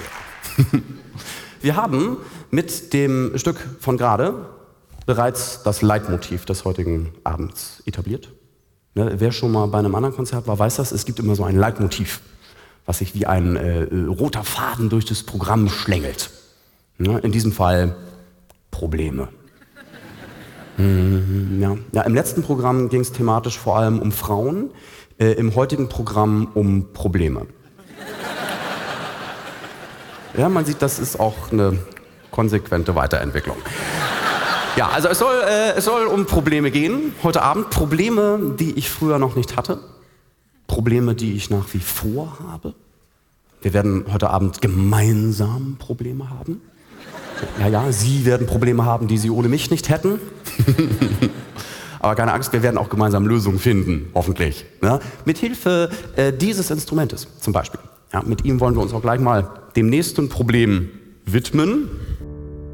Wir haben mit dem Stück von gerade bereits das Leitmotiv des heutigen Abends etabliert. Ne, wer schon mal bei einem anderen Konzert war, weiß das, es gibt immer so ein Leitmotiv, was sich wie ein roter Faden durch das Programm schlängelt. Ne, in diesem Fall Probleme. Ja, im letzten Programm ging es thematisch vor allem um Frauen, im heutigen Programm um Probleme. Ja, man sieht, das ist auch eine konsequente Weiterentwicklung. Ja, also es soll um Probleme gehen heute Abend. Probleme, die ich früher noch nicht hatte. Probleme, die ich nach wie vor habe. Wir werden heute Abend gemeinsam Probleme haben. Ja, Sie werden Probleme haben, die Sie ohne mich nicht hätten. Aber keine Angst, wir werden auch gemeinsam Lösungen finden, hoffentlich. Ja? Mit Hilfe dieses Instrumentes zum Beispiel. Ja, mit ihm wollen wir uns auch gleich mal dem nächsten Problem widmen.